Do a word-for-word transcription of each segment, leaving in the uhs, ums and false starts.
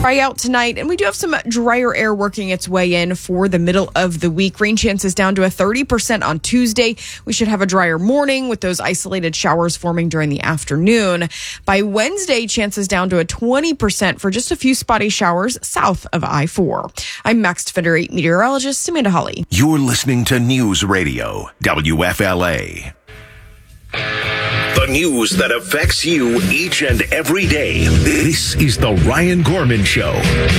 Dry out tonight, and we do have some drier air working its way in for the middle of the week. Rain chances down to a thirty percent on Tuesday. We should have a drier morning with those isolated showers forming during the afternoon. By Wednesday, chances down to a twenty percent for just a few spotty showers south of I four. I'm Max Defender eight meteorologist Amanda Hawley. You're listening to News Radio, W F L A. The news that affects you each and every day. This is the Ryan Gorman Show.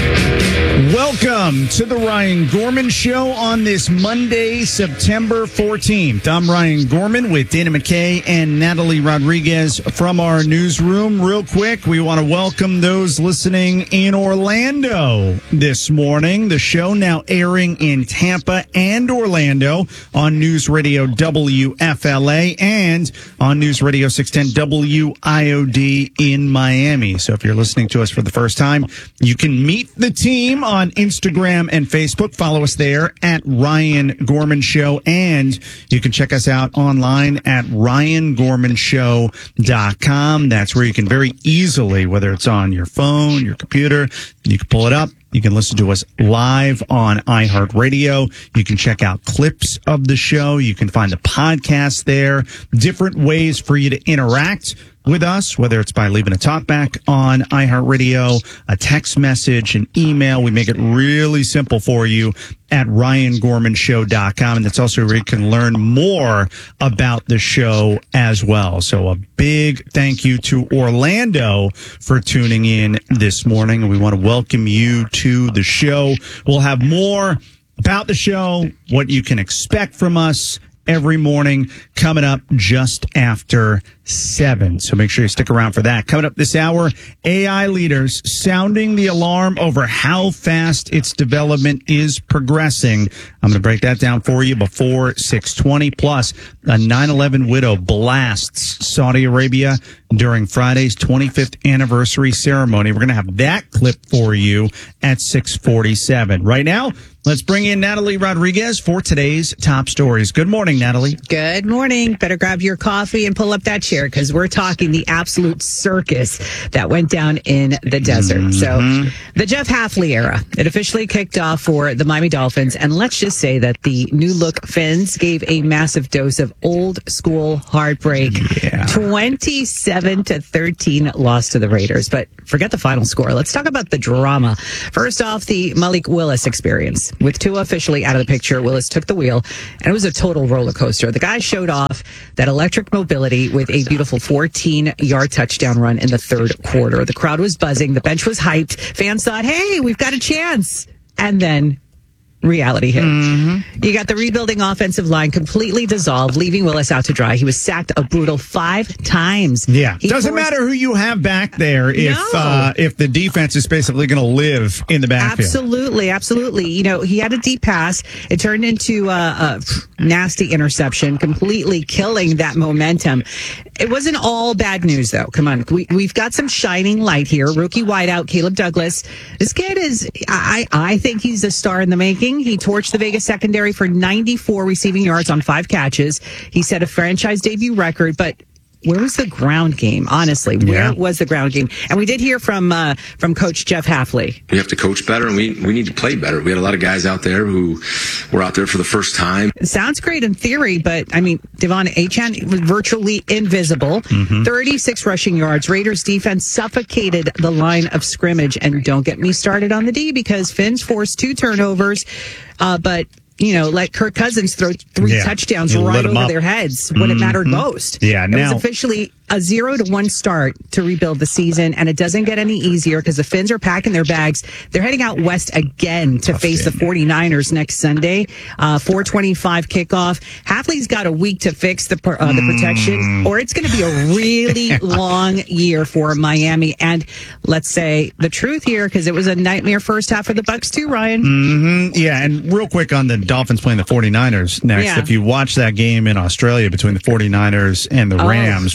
Welcome to the Ryan Gorman Show on this Monday, September fourteenth. I'm Ryan Gorman with Dana McKay and Natalie Rodriguez from our newsroom. Real quick, we want to welcome those listening in Orlando this morning. The show now airing in Tampa and Orlando on News Radio W F L A and on News Radio six ten W I O D in Miami. So if you're listening to us for the first time, you can meet the team on Instagram and Facebook. Follow us there at Ryan Gorman Show, and you can check us out online at ryan gorman show dot com. That's where you can very easily, whether it's on your phone, your computer, you can pull it up. You can listen to us live on iHeartRadio. You can check out clips of the show. You can find the podcast there. Different ways for you to interact with us, whether it's by leaving a talkback on iHeartRadio, a text message, an email. We make it really simple for you at ryan gorman show dot com. And that's also where you can learn more about the show as well. So a big thank you to Orlando for tuning in this morning. And we want to welcome you to the show. We'll have more about the show, what you can expect from us every morning coming up just after seven. So make sure you stick around for that. Coming up this hour, A I leaders sounding the alarm over how fast its development is progressing. I'm going to break that down for you before six twenty. Plus, a nine eleven widow blasts Saudi Arabia during Friday's twenty-fifth anniversary ceremony. We're going to have that clip for you at six forty-seven. Right now, let's bring in Natalie Rodriguez for today's top stories. Good morning, Natalie. Good morning. Better grab your coffee and pull up that chair because we're talking the absolute circus that went down in the desert. Mm-hmm. So the Jeff Hafley era, it officially kicked off for the Miami Dolphins. And let's just say that the new look Fins gave a massive dose of old school heartbreak. Yeah. twenty-seven to thirteen loss to the Raiders. But forget the final score. Let's talk about the drama. First off, the Malik Willis experience. With Tua officially out of the picture, Willis took the wheel, and it was a total roller coaster. The guy showed off that electric mobility with a beautiful fourteen-yard touchdown run in the third quarter. The crowd was buzzing. The bench was hyped. Fans thought, hey, we've got a chance. And then reality hit. Mm-hmm. You got the rebuilding offensive line completely dissolved, leaving Willis out to dry. He was sacked a brutal five times. Yeah. He Doesn't forced- matter who you have back there if No. uh, if the defense is basically going to live in the backfield. Absolutely, absolutely. You know, he had a deep pass. It turned into a, a nasty interception, completely killing that momentum. It wasn't all bad news, though. Come on. We, we've got some shining light here. Rookie wideout, Caleb Douglas. This kid is, I, I think he's a star in the making. He torched the Vegas secondary for ninety-four receiving yards on five catches. He set a franchise debut record, but where was the ground game? Honestly, where yeah. was the ground game? And we did hear from uh, from Coach Jeff Hafley. We have to coach better, and we, we need to play better. We had a lot of guys out there who were out there for the first time. It sounds great in theory, but, I mean, Devon Achane was virtually invisible. Mm-hmm. thirty-six rushing yards. Raiders defense suffocated the line of scrimmage. And don't get me started on the D because Fins forced two turnovers, uh, but... you know, let Kirk Cousins throw three yeah. touchdowns You right over up. their heads when mm-hmm. it mattered most. Yeah, it now was officially a zero to one start to rebuild the season, and it doesn't get any easier because the Fins are packing their bags. They're heading out west again to Tough face game. the forty-niners next Sunday. Uh, four twenty-five kickoff. Hafley's got a week to fix the uh, the protection, mm. or it's going to be a really long year for Miami. And let's say the truth here, because it was a nightmare first half for the Bucs too, Ryan. Mm-hmm. Yeah, and real quick on the Dolphins playing the forty-niners next. Yeah. If you watch that game in Australia between the forty-niners and the Oh. Rams, forty-niners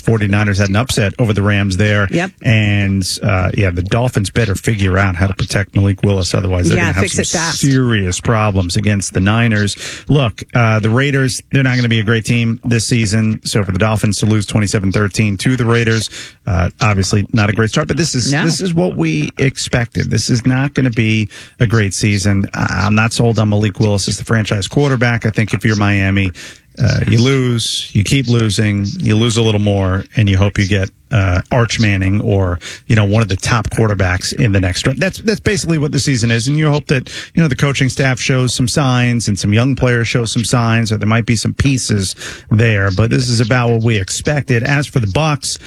49ers had an upset over the Rams there. Yep. And, uh, yeah, the Dolphins better figure out how to protect Malik Willis. Otherwise, they're Yeah, going to have fix some it fast. serious problems against the Niners. Look, uh, the Raiders, they're not going to be a great team this season. So for the Dolphins to lose twenty-seven thirteen to the Raiders, uh, obviously not a great start. But this is No. this is what we expected. This is not going to be a great season. I'm not sold on Malik Willis as the franchise quarterback. I think if you're Miami, uh, you lose, you keep losing, you lose a little more, and you hope you get uh, Arch Manning or you know one of the top quarterbacks in the next round. That's that's basically what the season is, and you hope that you know the coaching staff shows some signs and some young players show some signs, or there might be some pieces there. But this is about what we expected. As for the Bucs,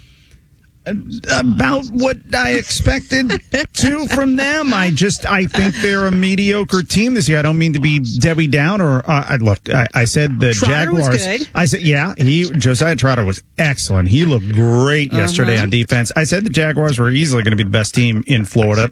about what I expected to from them. I just, I think they're a mediocre team this year. I don't mean to be Debbie Downer. Uh, I look, I, I said the Trotter was Jaguars. good. I said, yeah, he, Josiah Trotter was excellent. He looked great yesterday Uh-huh. on defense. I said the Jaguars were easily going to be the best team in Florida.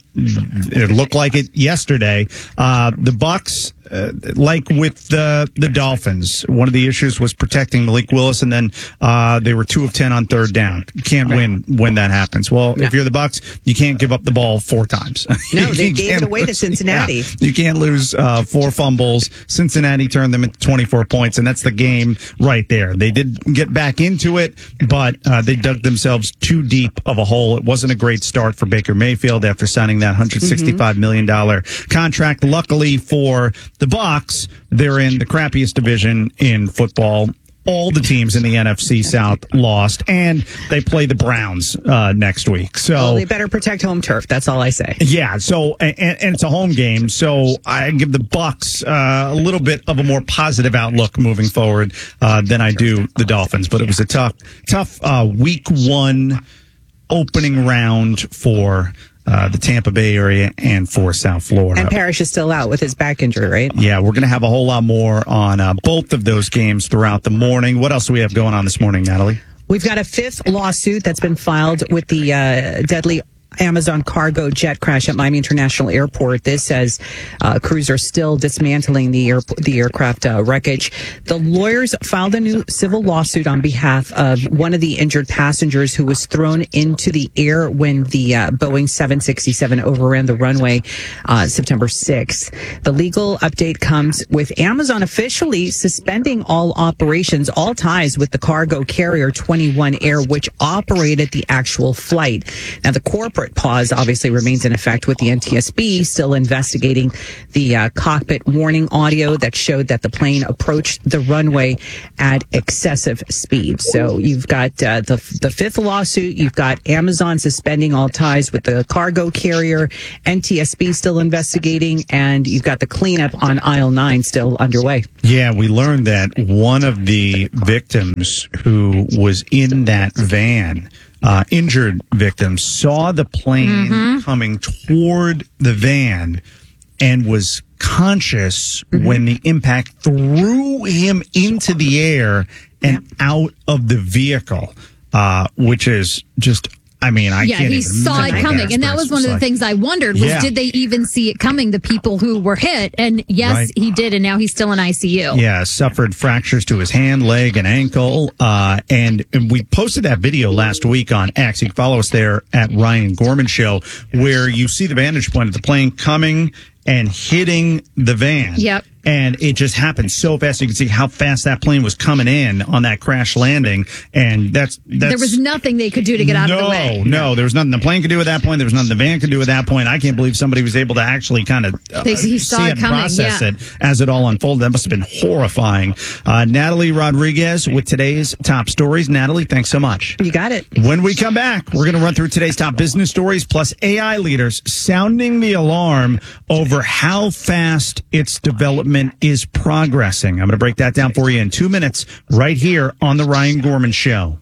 It looked like it yesterday. Uh, the Bucs, Uh, like with the the Dolphins, one of the issues was protecting Malik Willis, and then uh, they were two of ten on third down. You can't win when that happens. Well, No. if you're the Bucs, you can't give up the ball four times. No, You they gave can't it away to lose- Cincinnati. Yeah, you can't lose uh, four fumbles. Cincinnati turned them into twenty-four points, and that's the game right there. They did get back into it, but uh, they dug themselves too deep of a hole. It wasn't a great start for Baker Mayfield after signing that one hundred sixty-five million dollars contract. Luckily for the Bucs, they're in the crappiest division in football. All the teams in the N F C South lost, and they play the Browns uh, next week. So Well, they better protect home turf. That's all I say. yeah, so and, and it's a home game, so I give the Bucs uh, a little bit of a more positive outlook moving forward uh, than I do the Dolphins. But it was a tough, tough uh, week one opening round for uh, the Tampa Bay area and for South Florida. And Parrish is still out with his back injury, right? Yeah, we're going to have a whole lot more on uh, both of those games throughout the morning. What else do we have going on this morning, Natalie? We've got a fifth lawsuit that's been filed with the uh, deadly Amazon cargo jet crash at Miami International Airport. This says uh, crews are still dismantling the air, the aircraft uh, wreckage. The lawyers filed a new civil lawsuit on behalf of one of the injured passengers who was thrown into the air when the uh, Boeing seven sixty-seven overran the runway uh, September sixth. The legal update comes with Amazon officially suspending all operations, all ties with the cargo carrier twenty-one Air, which operated the actual flight. Now, the corporate pause obviously remains in effect, with the N T S B still investigating the uh, cockpit warning audio that showed that the plane approached the runway at excessive speed. So you've got uh, the the fifth lawsuit. You've got Amazon suspending all ties with the cargo carrier, N T S B still investigating, and you've got the cleanup on aisle nine still underway. Yeah, we learned that one of the victims who was in that van, uh, injured victims, saw the plane Mm-hmm. coming toward the van and was conscious Mm-hmm. when the impact threw him into the air and out of the vehicle, uh, which is just, I mean, I yeah, can't he even saw it imagine coming. And that was it's one of the like- things I wondered was, Yeah. did they even see it coming, the people who were hit? And yes, Right. he did. And now he's still in I C U. Yeah, suffered fractures to his hand, leg, and ankle. Uh, and, and we posted that video last week on X. You can follow us there at Ryan Gorman Show, where you see the vantage point of the plane coming and hitting the van. Yep. And it just happened so fast. You can see how fast that plane was coming in on that crash landing. And that's, that's There was nothing they could do to get out no, of the way. No, there was nothing the plane could do at that point. There was nothing the van could do at that point. I can't believe somebody was able to actually kind of uh, They- he saw see it it and coming, process yeah. it as it all unfolded. That must have been horrifying. Uh, Natalie Rodriguez with today's top stories. Natalie, thanks so much. You got it. When we come back, we're going to run through today's top business stories, plus A I leaders sounding the alarm over how fast its development is progressing. I'm going to break that down for you in two minutes right here on The Ryan Gorman Show.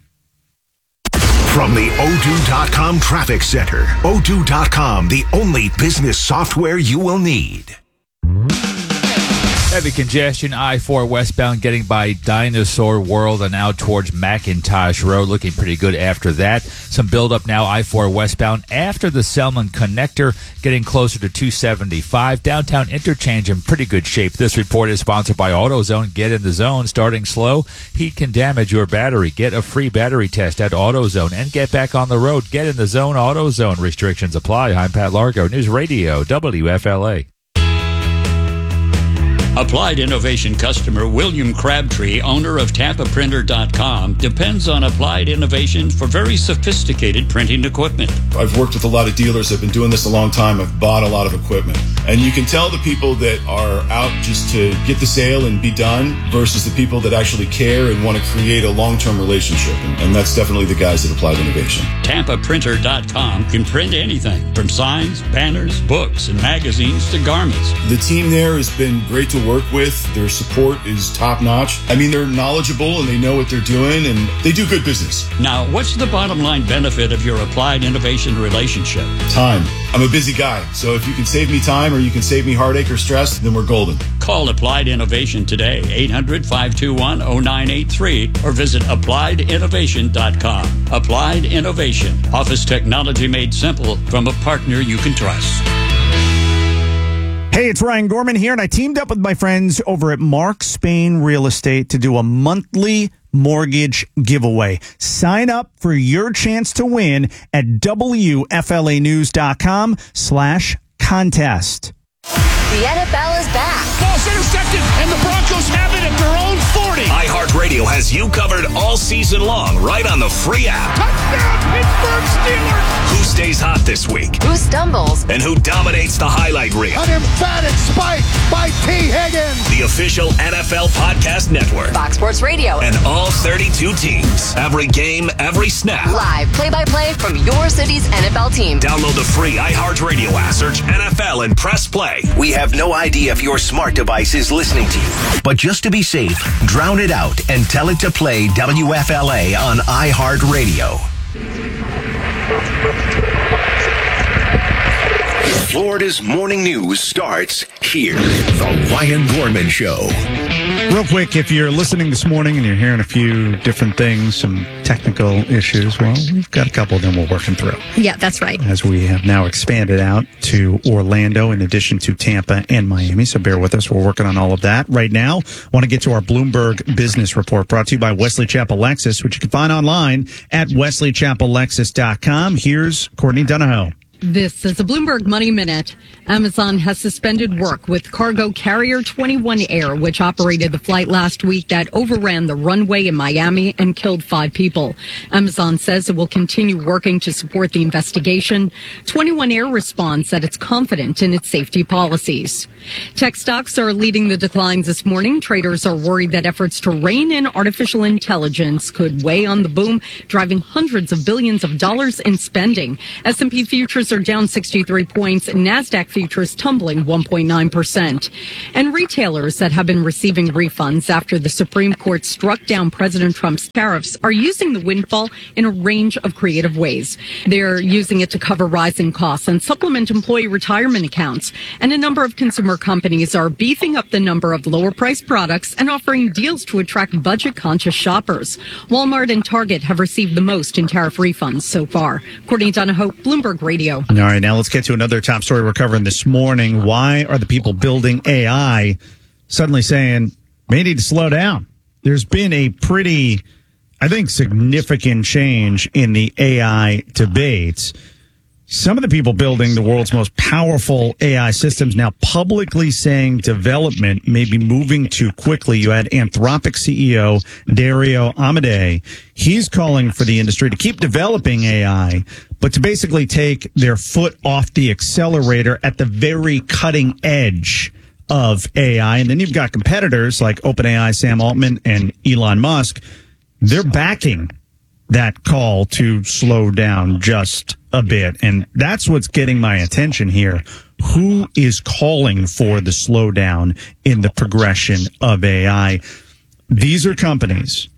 From the O two dot com Traffic Center, O two dot com, the only business software you will need. Heavy congestion, I four westbound getting by Dinosaur World and out towards McIntosh Road. Looking pretty good after that. Some buildup now, I four westbound after the Selman Connector, getting closer to two seventy-five. Downtown Interchange in pretty good shape. This report is sponsored by AutoZone. Get in the zone. Starting slow, heat can damage your battery. Get a free battery test at AutoZone and get back on the road. Get in the zone, AutoZone. Restrictions apply. I'm Pat Largo, News Radio, W F L A. Applied Innovation customer William Crabtree, owner of Tampa Printer dot com, depends on Applied Innovation for very sophisticated printing equipment. I've worked with a lot of dealers. I've been doing this a long time. I've bought a lot of equipment. And you can tell the people that are out just to get the sale and be done versus the people that actually care and want to create a long-term relationship. And, and that's definitely the guys at Applied Innovation. Tampa Printer dot com can print anything from signs, banners, books, and magazines to garments. The team there has been great to work with. Their support is top-notch. I mean, they're knowledgeable and they know what they're doing and they do good business. Now, what's the bottom line benefit of your Applied Innovation relationship? Time. I'm a busy guy, so if you can save me time or you can save me heartache or stress, then we're golden. Call Applied Innovation today, eight hundred, five two one, oh nine eight three, or visit applied innovation dot com. Applied Innovation. Office technology made simple from a partner you can trust. Hey, it's Ryan Gorman here, and I teamed up with my friends over at Mark Spain Real Estate to do a monthly mortgage giveaway. Sign up for your chance to win at W F L A news dot com slash contest. The N F L is back. Ball's intercepted, and the Broncos have it at their own forty. iHeartRadio has you covered all season long, right on the free app. Touchdown, Pittsburgh Steelers! Who stays hot this week? Who stumbles? And who dominates the highlight reel? An emphatic spike by T. Higgins. The official N F L Podcast Network. Fox Sports Radio. And all thirty-two teams. Every game, every snap. Live play-by-play from your city's N F L team. Download the free iHeartRadio app. Search N F L and press play. We have no idea if your smart device is listening to you. But just to be safe, drown it out and tell it to play W F L A on iHeartRadio. Florida's morning news starts here. The Ryan Gorman Show. Real quick, if you're listening this morning and you're hearing a few different things, some technical issues, well, we've got a couple of them we're working through. Yeah, that's right. As we have now expanded out to Orlando in addition to Tampa and Miami. So bear with us. We're working on all of that. Right now, I want to get to our Bloomberg Business Report brought to you by Wesley Chapel Lexus, which you can find online at wesley chapel lexus dot com. Here's Courtney Donahoe. This is a Bloomberg Money Minute. Amazon has suspended work with cargo carrier twenty-one Air, which operated the flight last week that overran the runway in Miami and killed five people. Amazon says it will continue working to support the investigation. twenty-one Air responds that it's confident in its safety policies. Tech stocks are leading the declines this morning. Traders are worried that efforts to rein in artificial intelligence could weigh on the boom, driving hundreds of billions of dollars in spending. S and P futures are down sixty-three points, NASDAQ futures tumbling one point nine percent. And retailers that have been receiving refunds after the Supreme Court struck down President Trump's tariffs are using the windfall in a range of creative ways. They're using it to cover rising costs and supplement employee retirement accounts. And a number of consumer companies are beefing up the number of lower-priced products and offering deals to attract budget-conscious shoppers. Walmart and Target have received the most in tariff refunds so far. Courtney Donahoe, Bloomberg Radio. All right, now let's get to another top story we're covering this morning. Why are the people building A I suddenly saying they need to slow down? There's been a pretty, I think, significant change in the A I debates. Some of the people building the world's most powerful A I systems now publicly saying development may be moving too quickly. You had Anthropic C E O Dario Amodei. He's calling for the industry to keep developing A I, but to basically take their foot off the accelerator at the very cutting edge of A I. And then you've got competitors like OpenAI, Sam Altman, and Elon Musk. They're backing that call to slow down just a bit. And that's what's getting my attention here. Who is calling for the slowdown in the progression of A I? These are companies.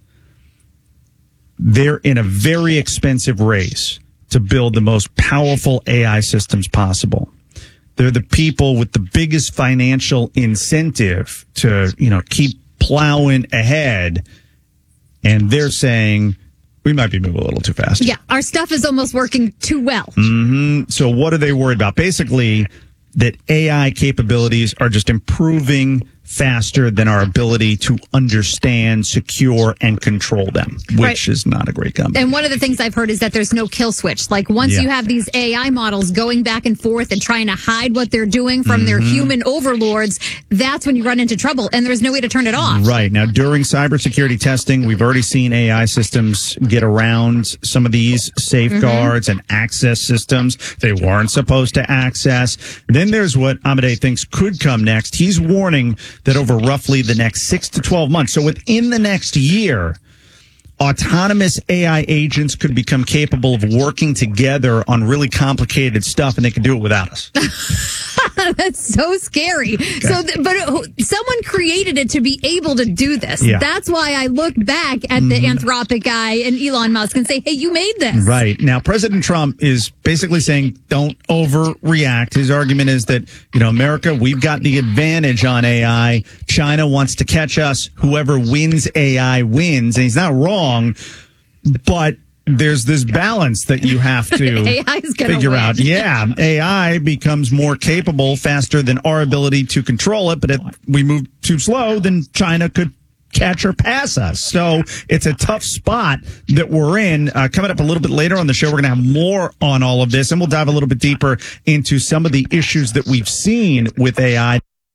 They're in a very expensive race to build the most powerful A I systems possible. they're the people with the biggest financial incentive to, you know, keep plowing ahead. And they're saying we might be moving a little too fast. Yeah, our stuff is almost working too well. Mm-hmm. So what are they worried about? Basically, that A I capabilities are just improving faster than our ability to understand, secure, and control them, which Right. is not a great combination. And one of the things I've heard is that there's no kill switch. Like once Yeah. you have these A I models going back and forth and trying to hide what they're doing from their Mhm. human overlords, that's when you run into trouble. And there's no way to turn it off. Right. Now, during cybersecurity testing, we've already seen A I systems get around some of these safeguards and access systems they weren't supposed to access. Then there's what Amade thinks could come next. He's warning that over roughly the next six to twelve months, so within the next year, autonomous A I agents could become capable of working together on really complicated stuff, and they can do it without us. That's so scary. So, th- but it, someone created it to be able to do this. Yeah. That's why I look back at the Mhm. Anthropic guy and Elon Musk and say, "Hey, you made this." Right. Now, President Trump is basically saying don't overreact. His argument is that, you know, America, we've got the advantage on A I. China wants to catch us. Whoever wins A I wins. And he's not wrong, but there's this balance that you have to A I is gonna figure win. out. Yeah, A I becomes more capable faster than our ability to control it. But if we move too slow, then China could catch or pass us. So it's a tough spot that we're in. Uh, coming up a little bit later on the show, we're going to have more on all of this, and we'll dive a little bit deeper into some of the issues that we've seen with A I.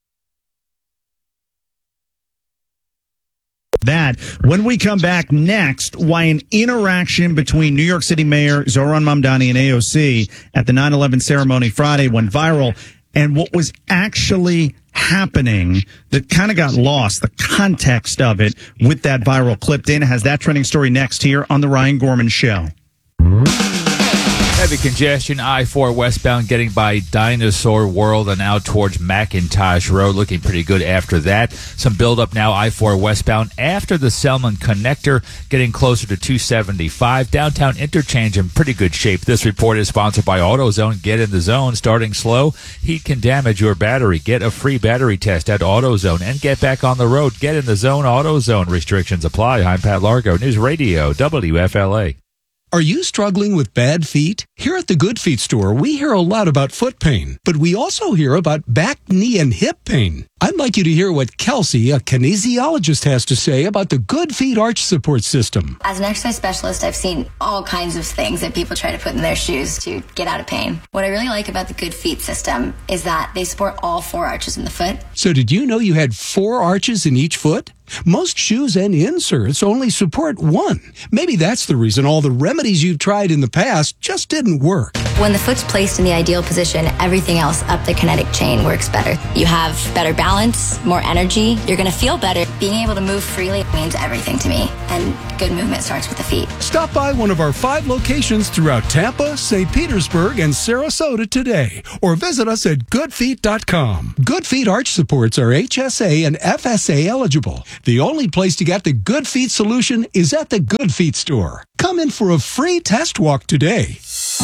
That when we come back next, why an interaction between New York City Mayor Zohran Mamdani and A O C at the nine eleven ceremony Friday went viral, and what was actually happening that kind of got lost, the context of it with that viral clip. Dana has that trending story next here on the Ryan Gorman Show. Heavy congestion, I four westbound getting by Dinosaur World and out towards McIntosh Road. Looking pretty good after that. Some buildup now, I four westbound after the Selman connector, getting closer to two seventy-five. Downtown interchange in pretty good shape. This report is sponsored by AutoZone. Get in the zone. Starting slow, heat can damage your battery. Get a free battery test at AutoZone and get back on the road. Get in the zone, AutoZone. Restrictions apply. I'm Pat Largo, News Radio, W F L A. Are you struggling with bad feet? Here at the Good Feet store, we hear a lot about foot pain, but we also hear about back, knee, and hip pain. I'd like you to hear what Kelsey, a kinesiologist, has to say about the Good Feet arch support system. As an exercise specialist, I've seen all kinds of things that people try to put in their shoes to get out of pain. What I really like about the Good Feet system is that they support all four arches in the foot. So did you know you had four arches in each foot? Most shoes and inserts only support one. Maybe that's the reason all the remedies you've tried in the past just didn't work. When the foot's placed in the ideal position, everything else up the kinetic chain works better. You have better balance, more energy. You're going to feel better. Being able to move freely means everything to me. And good movement starts with the feet. Stop by one of our five locations throughout Tampa, Saint Petersburg, and Sarasota today, or visit us at good feet dot com. Good Feet arch supports are H S A and F S A eligible. The only place to get the Good Feet solution is at the Good Feet store. Come in for a free test walk today.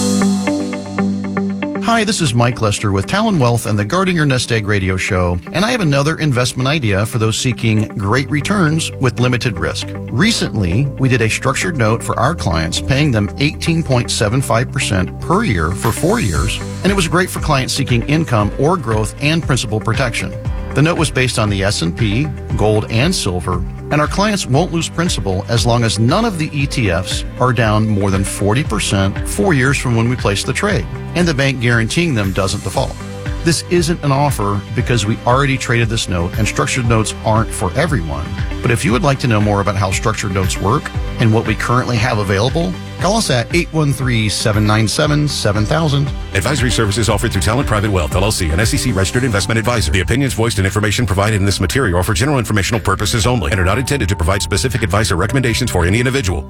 Hi, this is Mike Lester with Talon Wealth and the Guarding Your Nest Egg radio show, and I have another investment idea for those seeking great returns with limited risk. Recently, we did a structured note for our clients, paying them eighteen point seven five percent per year for four years, and it was great for clients seeking income or growth and principal protection. The note was based on the S and P, gold, and silver, and our clients won't lose principal as long as none of the E T Fs are down more than forty percent four years from when we placed the trade, and the bank guaranteeing them doesn't default. This isn't an offer because we already traded this note, and structured notes aren't for everyone. But if you would like to know more about how structured notes work and what we currently have available, call us at eight one three, seven nine seven, seven thousand. Advisory services offered through Talent Private Wealth, L L C, an S E C-registered investment advisor. The opinions voiced and information provided in this material are for general informational purposes only and are not intended to provide specific advice or recommendations for any individual.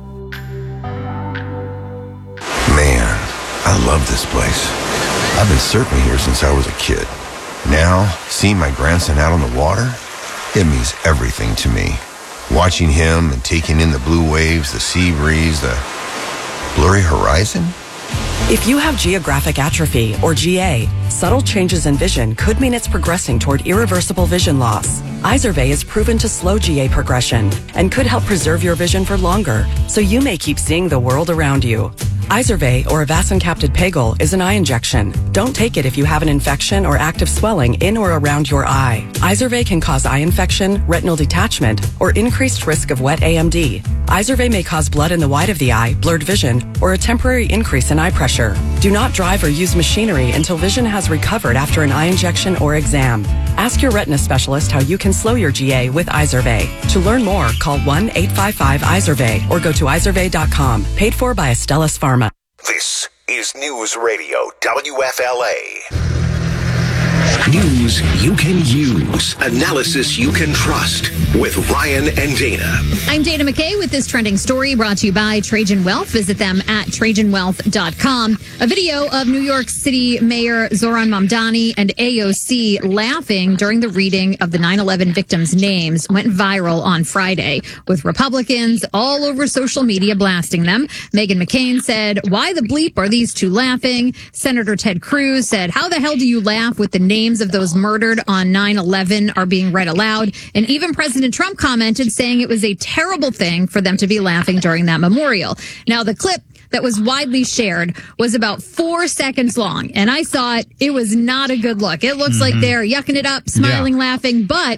Man, I love this place. I've been surfing here since I was a kid. Now, seeing my grandson out on the water, it means everything to me. Watching him and taking in the blue waves, the sea breeze, the blurry horizon, If you have geographic atrophy, or G A, subtle changes in vision could mean it's progressing toward irreversible vision loss. Izervay is proven to slow G A progression and could help preserve your vision for longer, so you may keep seeing the world around you. Izervay, or avacincaptad pegol, is an eye injection. Don't take it if you have an infection or active swelling in or around your eye. Izervay can cause eye infection, retinal detachment, or increased risk of wet A M D. Izervay may cause blood in the white of the eye, blurred vision, or a temporary increase in eye pressure. Do not drive or use machinery until vision has recovered after an eye injection or exam. Ask your retina specialist how you can slow your G A with Izervay. To learn more, call one eight five five Izervay or go to izervay dot com. Paid for by Astellas Pharma. This is News Radio W F L A. News you can use. Analysis you can trust. With Ryan and Dana. I'm Dana McKay with this trending story brought to you by Trajan Wealth. Visit them at trajan wealth dot com. A video of New York City Mayor Zohran Mamdani and A O C laughing during the reading of the nine eleven victims' names went viral on Friday, with Republicans all over social media blasting them. Meghan McCain said, "Why the bleep are these two laughing?" Senator Ted Cruz said, "How the hell do you laugh with the names of those murdered on nine eleven are being read aloud?" And even President Trump commented, saying it was a terrible thing for them to be laughing during that memorial. Now, the clip that was widely shared was about four seconds long, and I saw it. It was not a good look. It looks mm-hmm. like they're yucking it up, smiling, yeah. laughing, but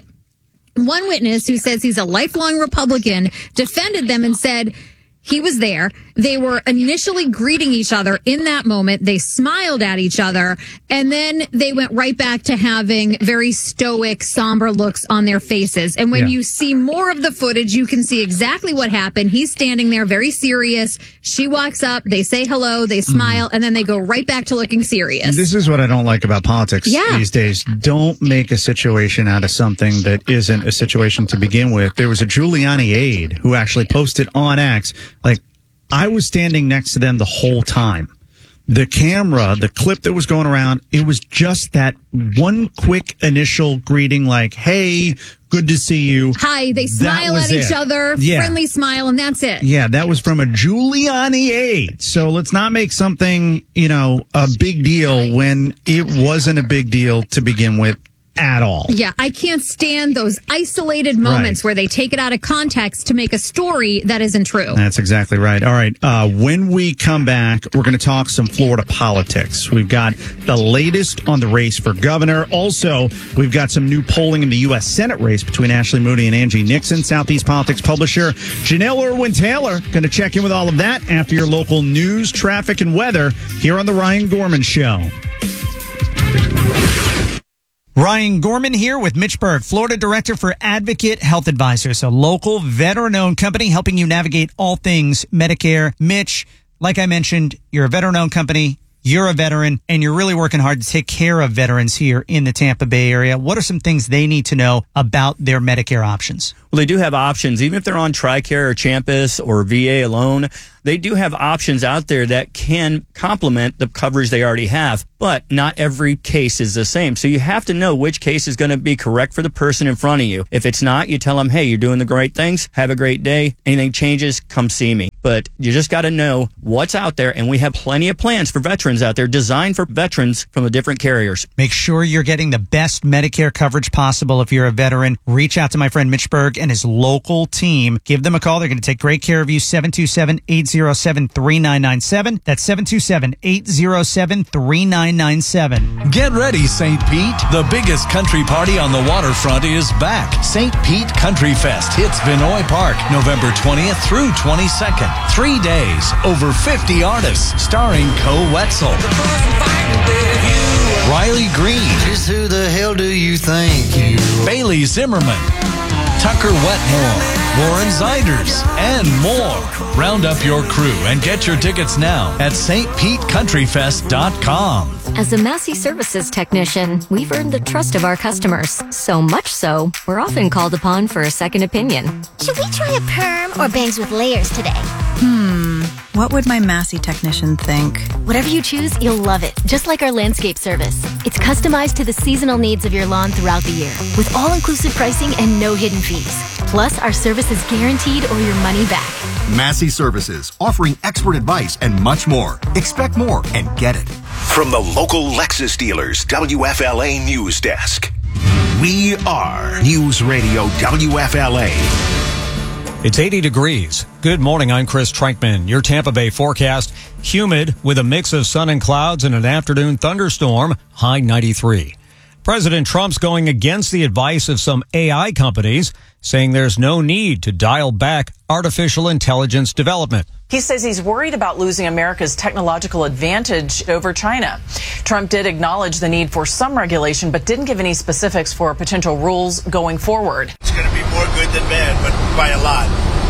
one witness who says he's a lifelong Republican defended them and said he was there. They were initially greeting each other in that moment. They smiled at each other, and then they went right back to having very stoic, somber looks on their faces. And when yeah. you see more of the footage, you can see exactly what happened. He's standing there very serious. She walks up, they say hello, they smile, mm-hmm. and then they go right back to looking serious. This is what I don't like about politics yeah. these days. Don't make a situation out of something that isn't a situation to begin with. There was a Giuliani aide who actually posted on X, like, I was standing next to them the whole time. The camera, the clip that was going around, it was just that one quick initial greeting like, hey, good to see you. Hi, they smile at each it. other, yeah. friendly smile, and that's it. Yeah, that was from a Giuliani aide. So let's not make something, you know, a big deal when it wasn't a big deal to begin with. At all. Yeah, I can't stand those isolated moments right. where they take it out of context to make a story that isn't true. That's exactly right. All right. Uh, when we come back, we're going to talk some Florida politics. We've got the latest on the race for governor. Also, we've got some new polling in the U S Senate race between Ashley Moody and Angie Nixon. Southeast Politics publisher Janelle Irwin-Taylor going to check in with all of that after your local news, traffic, and weather here on The Ryan Gorman Show. Ryan Gorman here with Mitch Berg, Florida Director for Advocate Health Advisors, a local veteran-owned company helping you navigate all things Medicare. Mitch, like I mentioned, you're a veteran-owned company, you're a veteran, and you're really working hard to take care of veterans here in the Tampa Bay area. What are some things they need to know about their Medicare options? Well, they do have options. Even if they're on TRICARE or Champus or V A alone, they do have options out there that can complement the coverage they already have, but not every case is the same. So you have to know which case is going to be correct for the person in front of you. If it's not, you tell them, hey, you're doing the great things. Have a great day. Anything changes, come see me. But you just got to know what's out there, and we have plenty of plans for veterans out there designed for veterans from the different carriers. Make sure you're getting the best Medicare coverage possible if you're a veteran. Reach out to my friend Mitch Berg and his local team. Give them a call. They're going to take great care of you. seven two seven, eight zero seven, three nine nine seven. That's seven two seven, eight zero seven, three nine nine seven. Get ready, Saint Pete. The biggest country party on the waterfront is back. Saint Pete Country Fest hits Vinoy Park November twentieth through twenty-second. Three days, over fifty artists, starring Co Wetzel, Riley Green, just who the hell do you think you are? Bailey Zimmerman, Tucker Wetmore, Warren Ziders, and more. Round up your crew and get your tickets now at S T Pete Country Fest dot com. As a Massey Services technician, we've earned the trust of our customers. So much so, we're often called upon for a second opinion. Should we try a perm or bangs with layers today? Hmm, what would my Massey technician think? Whatever you choose, you'll love it. Just like our landscape service. It's customized to the seasonal needs of your lawn throughout the year, with all-inclusive pricing and no hidden fees. Plus, our service is guaranteed or your money back. Massey Services, offering expert advice and much more. Expect more and get it. From the local Lexus dealers, W F L A News Desk. We are News Radio W F L A. It's eighty degrees. Good morning. I'm Chris Trankman. Your Tampa Bay forecast, humid with a mix of sun and clouds and an afternoon thunderstorm, high ninety-three. President Trump's going against the advice of some A I companies, saying there's no need to dial back artificial intelligence development. He says he's worried about losing America's technological advantage over China. Trump did acknowledge the need for some regulation, but didn't give any specifics for potential rules going forward. It's going to be more good than bad, but by a lot.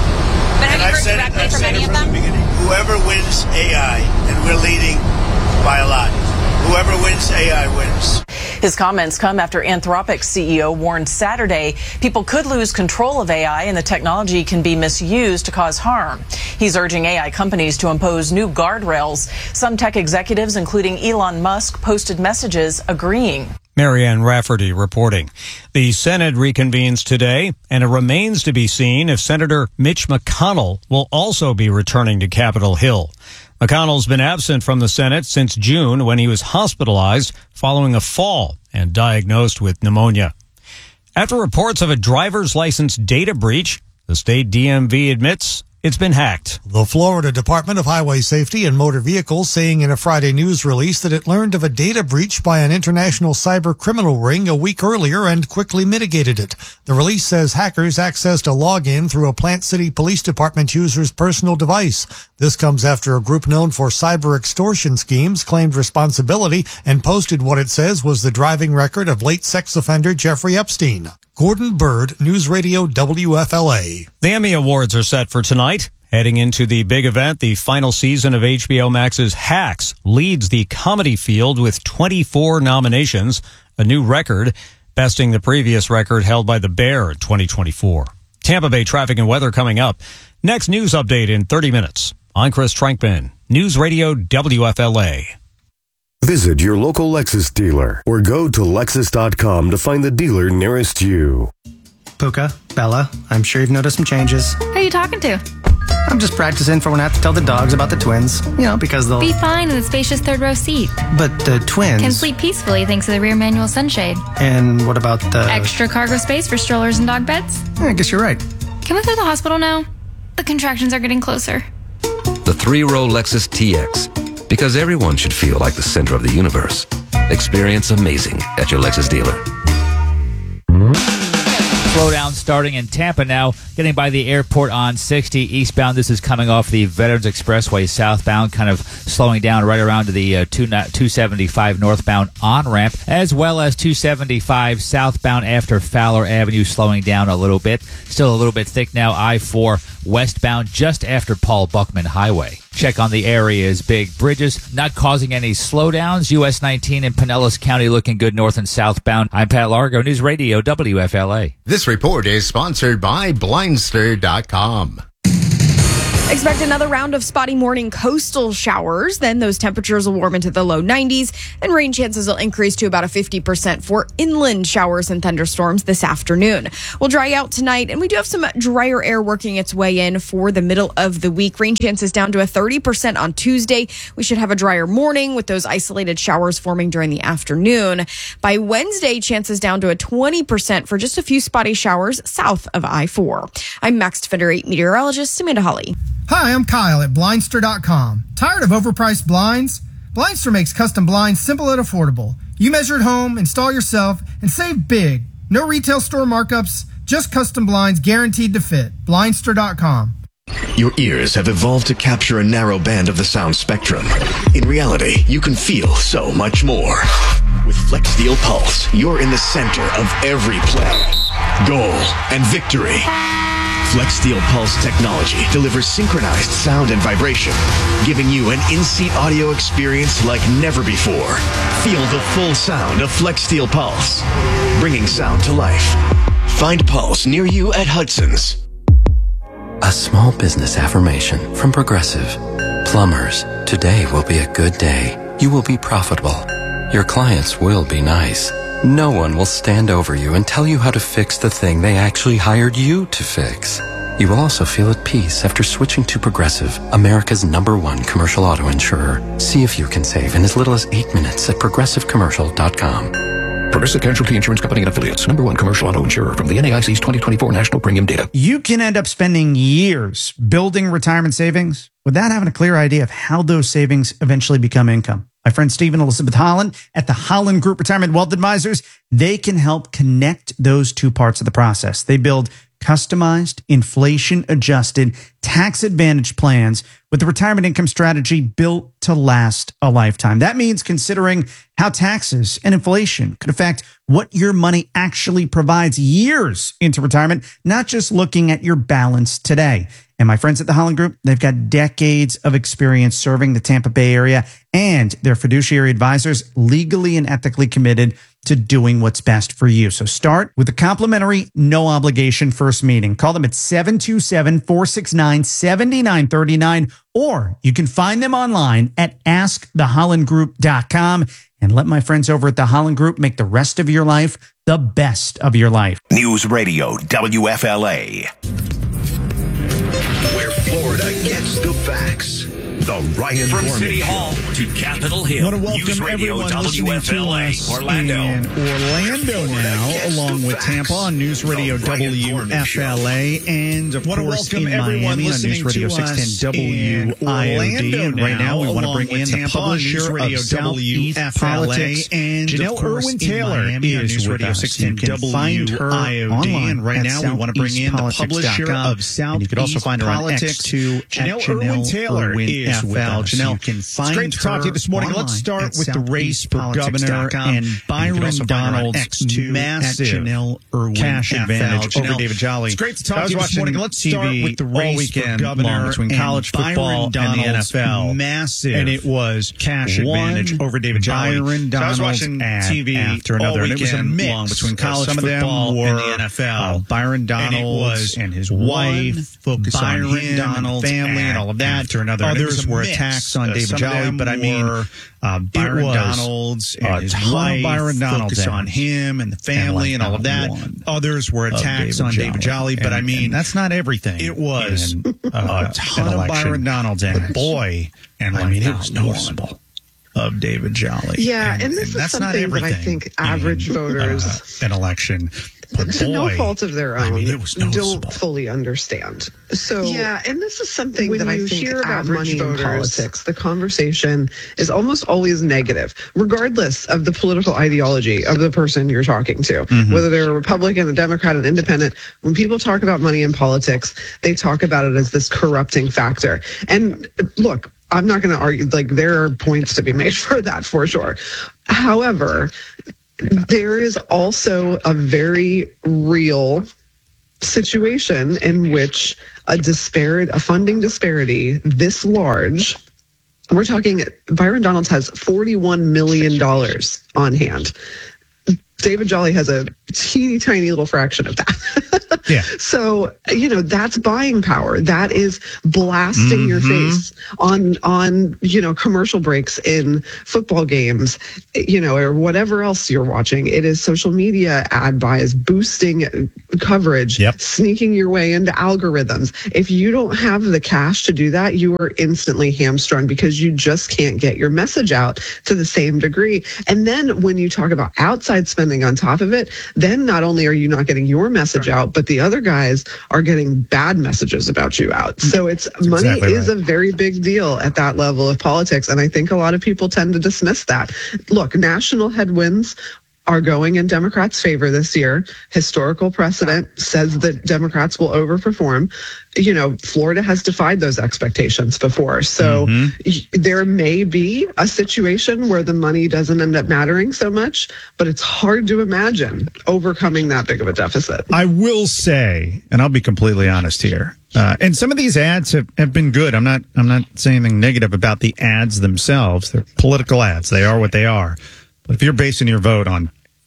But have and you I've heard said directly it, from any it of from them? The beginning. Whoever wins A I, and we're leading by a lot. Whoever wins A I wins. His comments come after Anthropic's C E O warned Saturday people could lose control of A I and the technology can be misused to cause harm. He's urging A I companies to impose new guardrails. Some tech executives, including Elon Musk, posted messages agreeing. Marianne Rafferty reporting. The Senate reconvenes today, and it remains to be seen if Senator Mitch McConnell will also be returning to Capitol Hill. McConnell's been absent from the Senate since June when he was hospitalized following a fall and diagnosed with pneumonia. After reports of a driver's license data breach, the state D M V admits it's been hacked. The Florida Department of Highway Safety and Motor Vehicles saying in a Friday news release that it learned of a data breach by an international cyber criminal ring a week earlier and quickly mitigated it. The release says hackers accessed a login through a Plant City Police Department user's personal device. This comes after a group known for cyber extortion schemes claimed responsibility and posted what it says was the driving record of late sex offender Jeffrey Epstein. Gordon Bird, News Radio W F L A. The Emmy Awards are set for tonight. Heading into the big event, the final season of H B O Max's Hacks leads the comedy field with twenty-four nominations, a new record, besting the previous record held by The Bear in twenty twenty-four. Tampa Bay traffic and weather coming up. Next news update in thirty minutes. I'm Chris Trankman, News Radio W F L A. Visit your local Lexus dealer or go to Lexus dot com to find the dealer nearest you. Puka, Bella, I'm sure you've noticed some changes. Who are you talking to? I'm just practicing for when I have to tell the dogs about the twins. You know, because they'll... Be fine in the spacious third row seat. But the twins... Can sleep peacefully thanks to the rear manual sunshade. And what about the... Extra cargo space for strollers and dog beds? I guess you're right. Can we go to the hospital now? The contractions are getting closer. The three-row Lexus T X. Because everyone should feel like the center of the universe. Experience amazing at your Lexus dealer. Slowdown starting in Tampa now, getting by the airport on sixty eastbound. This is coming off the Veterans Expressway southbound, kind of slowing down right around to the uh, two seventy-five northbound on-ramp, as well as two seventy-five southbound after Fowler Avenue, slowing down a little bit. Still a little bit thick now, I four westbound just after Paul Buckman Highway. Check on the area's big bridges, not causing any slowdowns. U S nineteen in Pinellas County looking good north and southbound. I'm Pat Largo, News Radio W F L A. This report is sponsored by Blindster dot com. Expect another round of spotty morning coastal showers. Then those temperatures will warm into the low nineties, and rain chances will increase to about a fifty percent for inland showers and thunderstorms this afternoon. We'll dry out tonight, and we do have some drier air working its way in for the middle of the week. Rain chances down to a thirty percent on Tuesday. We should have a drier morning with those isolated showers forming during the afternoon. By Wednesday, chances down to a twenty percent for just a few spotty showers south of I four. I'm Max Defender eight meteorologist Amanda Hawley. Hi, I'm Kyle at Blindster dot com. Tired of overpriced blinds? Blindster makes custom blinds simple and affordable. You measure at home, install yourself, and save big. No retail store markups, just custom blinds guaranteed to fit. Blindster dot com. Your ears have evolved to capture a narrow band of the sound spectrum. In reality, you can feel so much more. With FlexSteel Pulse, you're in the center of every play, goal, and victory. FlexSteel Pulse technology delivers synchronized sound and vibration, giving you an in-seat audio experience like never before. Feel the full sound of FlexSteel Pulse, bringing sound to life. Find Pulse near you at Hudson's. A small business affirmation from Progressive. Plumbers, today will be a good day. You will be profitable. Your clients will be nice. No one will stand over you and tell you how to fix the thing they actually hired you to fix. You will also feel at peace after switching to Progressive, America's number one commercial auto insurer. See if you can save in as little as eight minutes at progressive commercial dot com. Progressive Casualty Insurance Company and Affiliates. Number one commercial auto insurer from the N A I C's twenty twenty-four National Premium Data. You can end up spending years building retirement savings without having a clear idea of how those savings eventually become income. My friend Steve and Elizabeth Holland at the Holland Group Retirement Wealth Advisors, they can help connect those two parts of the process. They build customized, inflation-adjusted, tax-advantaged plans with the retirement income strategy built to last a lifetime. That means considering how taxes and inflation could affect what your money actually provides years into retirement, not just looking at your balance today. And my friends at the Holland Group, they've got decades of experience serving the Tampa Bay area, and their fiduciary advisors legally and ethically committed to doing what's best for you. So start with a complimentary, no obligation first meeting. Call them at seven two seven, four six nine, seven nine three nine, or you can find them online at ask the holland group dot com. And let my friends over at the Holland Group make the rest of your life the best of your life. News Radio W F L A. Where Florida gets the facts. The Ryan From Foreman City Show. Hall to Capitol Hill. I want to welcome News Radio everyone W F L A, listening to us Orlando. in Orlando now, along with Tampa on News Radio W F L A, and of Want to course welcome in everyone Miami on listening News Radio to six ten us W I O D. in And right now we want to Orlando, bring along in with the Tampa on News publisher Radio of Southeast Politics, and Janelle of course Irwin in Taylor Miami on is News with Radio us. six ten You can find her I O D, online and right at now we want to bring in the publisher of Southeast and you can also find her on X too. Janelle Irwin Taylor is with us. Janelle, you can find it's great to talk to you this morning. Let's start with the race for governor and Byron Donald's massive cash advantage over David Jolly. It's great to talk to you this morning. Let's start with the race for governor between college football and the N F L. Massive, and it was cash advantage over David Jolly. Byron Donald's so I was watching T V after another, and it was a mix long between college some football of them were, and the N F L. Uh, Byron Donald and, was and his wife, focus Byron on him Donald's and family and all of that. After another, others were attacks on David Jolly, but I mean. Uh, Byron Donalds and his wife, Byron Donalds focus on him and the family and, like and all of that. Others were attacks on David Jolly, but and, I mean that's not everything. It was in, uh, a ton of Byron Donalds and boy, and I mean it was noticeable of David Jolly. Yeah, and, and this and is that's something not that I think average in, voters, uh, an election. But to boy, no fault of their own, I mean, it was don't fully understand. So yeah, and this is something when that I you think hear about average money voters, in politics, the conversation is almost always negative, regardless of the political ideology of the person you're talking to, Mm-hmm. whether they're a Republican, a Democrat, an Independent. When people talk about money in politics, they talk about it as this corrupting factor. And look, I'm not going to argue, like, there are points to be made for that for sure. However, there is also a very real situation in which a disparate, a funding disparity this large, we're talking, Byron Donalds has forty-one million dollars on hand. David Jolly has a teeny tiny little fraction of that. Yeah. So, you know, that's buying power. That is blasting mm-hmm. your face on, on, you know, commercial breaks in football games, you know, or whatever else you're watching. It is social media ad buys, boosting coverage, yep. sneaking your way into algorithms. If you don't have the cash to do that, you are instantly hamstrung because you just can't get your message out to the same degree. And then when you talk about outside spending on top of it, then not only are you not getting your message out, but the other guys are getting bad messages about you out. So it's That's money exactly is right. a very big deal at that level of politics. And I think a lot of people tend to dismiss that. Look, national headwinds are going in Democrats' favor this year. Historical precedent says that Democrats will overperform. You know, Florida has defied those expectations before. So mm-hmm. there may be a situation where the money doesn't end up mattering so much, but it's hard to imagine overcoming that big of a deficit. I will say, and I'll be completely honest here, uh, and some of these ads have, have been good. I'm not I'm not saying anything negative about the ads themselves. They're political ads. They are what they are. But if you're basing your vote on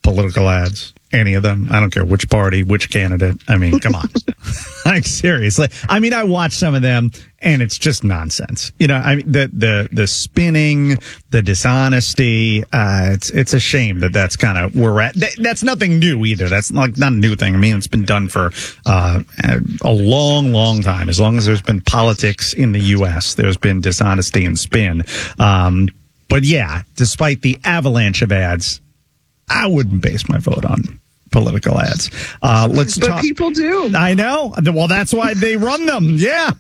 political ads. Any of them. I don't care which party, which candidate. I mean, come on. Like, seriously. I mean, I watch some of them, and it's just nonsense. You know, I mean, the the the spinning, the dishonesty. Uh, it's it's a shame that that's kind of where we're at. Th- that's nothing new either. That's like not a new thing. I mean, it's been done for uh, a long, long time. As long as there's been politics in the U S, there's been dishonesty and spin. Um, but yeah, despite the avalanche of ads, I wouldn't base my vote on political ads. Uh, let's but talk. people do. I know. Well, that's why they run them. Yeah.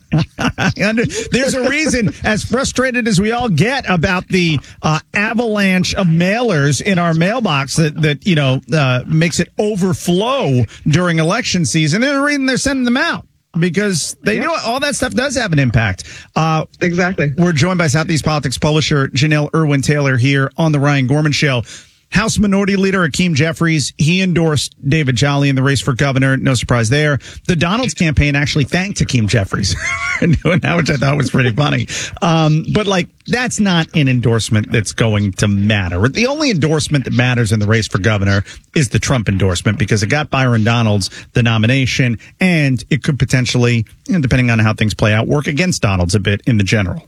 There's a reason, as frustrated as we all get about the uh, avalanche of mailers in our mailbox that, that you know, uh, makes it overflow during election season. There's a reason they're sending them out. Because they yeah. know all that stuff does have an impact. Uh, exactly. We're joined by Southeast Politics publisher Janelle Irwin Taylor here on the Ryan Gorman Show. House Minority Leader Hakeem Jeffries, he endorsed David Jolly in the race for governor. No surprise there. The Donalds campaign actually thanked Hakeem Jeffries for doing that, which I thought was pretty funny. Um, but, like, that's not an endorsement that's going to matter. The only endorsement that matters in the race for governor is the Trump endorsement because it got Byron Donalds the nomination, and it could potentially, you know, depending on how things play out, work against Donalds a bit in the general.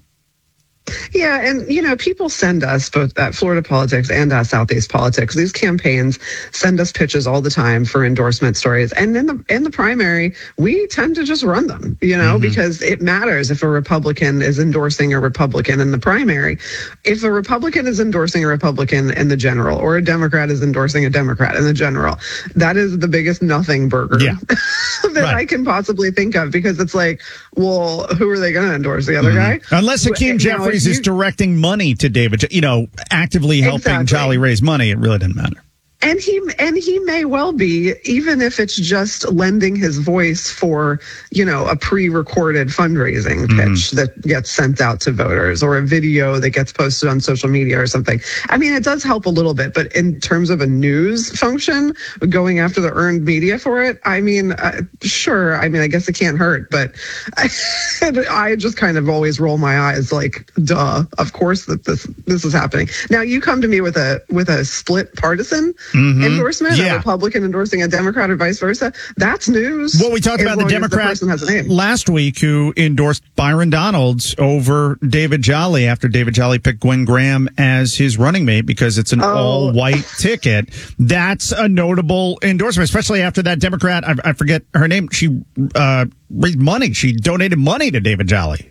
Yeah, and, you know, people send us, both at Florida Politics and at Southeast Politics, these campaigns send us pitches all the time for endorsement stories. And in the in the primary, we tend to just run them, you know, mm-hmm. because it matters if a Republican is endorsing a Republican in the primary. If a Republican is endorsing a Republican in the general, or a Democrat is endorsing a Democrat in the general, that is the biggest nothing burger yeah. that right. I can possibly think of, because it's like, well, who are they going to endorse? The other mm-hmm. guy? Unless Hakeem Jeffries you, is directing money to David, you know, actively helping exactly. Jolly raise money, it really doesn't matter. And he and he may well be, even if it's just lending his voice for, you know, a pre-recorded fundraising pitch mm-hmm. that gets sent out to voters, or a video that gets posted on social media or something. I mean, it does help a little bit, but in terms of a news function, going after the earned media for it, I mean, uh, sure. I mean, I guess it can't hurt, but I, I just kind of always roll my eyes like, duh, of course that this this is happening. Now you come to me with a with a split partisan Mm-hmm. endorsement, yeah. a Republican endorsing a Democrat or vice versa. That's news. Well, we talked about the Democrat the last week who endorsed Byron Donalds over David Jolly after David Jolly picked Gwen Graham as his running mate because it's an oh. all-white ticket. That's a notable endorsement, especially after that Democrat, I, I forget her name, she uh, raised money. She donated money to David Jolly.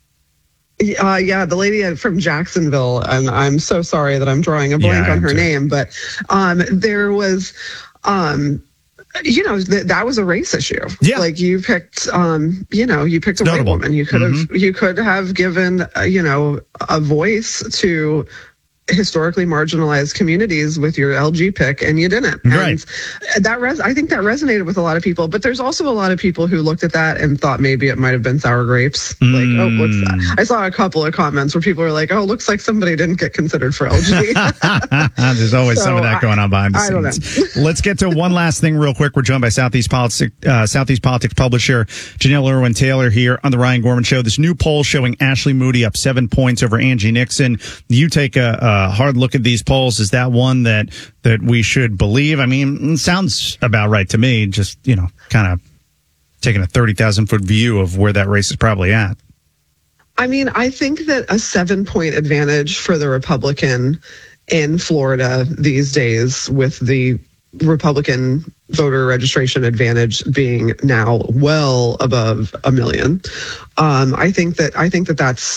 Uh, yeah, the lady from Jacksonville, and I'm so sorry that I'm drawing a blank yeah, on her too. name, but um, there was, um, you know, th- that was a race issue. Yeah. Like you picked, um, you know, you picked a Notable. white woman. You could have, mm-hmm. you could have given, uh, you know, a voice to historically marginalized communities with your L G pick, and you didn't. Right. And that res- I think that resonated with a lot of people, but there's also a lot of people who looked at that and thought maybe it might have been sour grapes. Mm. Like, oh, what's that? I saw a couple of comments where people were like, oh, looks like somebody didn't get considered for L G. There's always so some of that going on behind the I, I scenes. Let's get to one last thing real quick. We're joined by Southeast Politics, uh, Southeast Politics publisher Janelle Irwin Taylor here on the Ryan Gorman Show. This new poll showing Ashley Moody up seven points over Angie Nixon. You take a, a hard look at these polls. Is that one that that we should believe? I mean, it sounds about right to me. Just, you know, kind of taking a thirty thousand foot view of where that race is probably at. I mean, I think that a seven point advantage for the Republican in Florida these days, with the Republican voter registration advantage being now well above a million. Um, I think that I think that that's